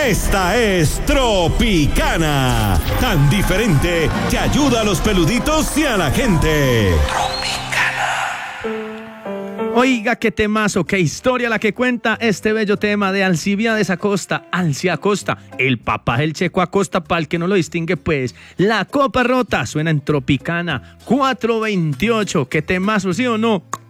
Esta es Tropicana, tan diferente que ayuda a los peluditos y a la gente. Oiga, qué temazo, qué historia la que cuenta este bello tema de Alcibiades Acosta, Alci Acosta, el papá del Checo Acosta, para el que no lo distingue, pues, la copa rota suena en Tropicana 428, qué temazo, ¿sí o no?